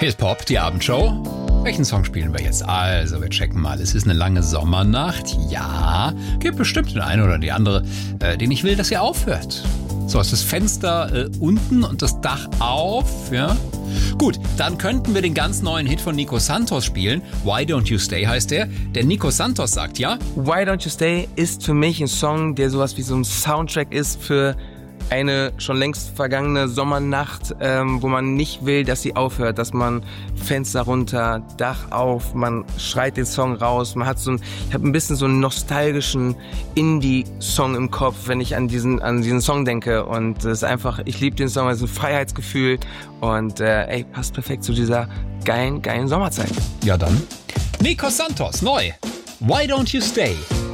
Hier ist Pop, die Abendshow. Welchen Song spielen wir jetzt? Also, wir checken mal. Es ist eine lange Sommernacht. Ja, gibt bestimmt den einen oder die andere, den ich will, dass ihr aufhört. So, ist das Fenster unten und das Dach auf, ja? Gut, dann könnten wir den ganz neuen Hit von Nico Santos spielen. Why Don't You Stay heißt der. Der Nico Santos sagt ja: Why Don't You Stay ist für mich ein Song, der sowas wie so ein Soundtrack ist für eine schon längst vergangene Sommernacht, wo man nicht will, dass sie aufhört, dass man Fenster runter, Dach auf, man schreit den Song raus, man hat ich habe ein bisschen so einen nostalgischen Indie-Song im Kopf, wenn ich an diesen Song denke, und es ist einfach, ich liebe den Song, es ist ein Freiheitsgefühl und passt perfekt zu dieser geilen Sommerzeit. Ja dann, Nico Santos, neu, Why Don't You Stay?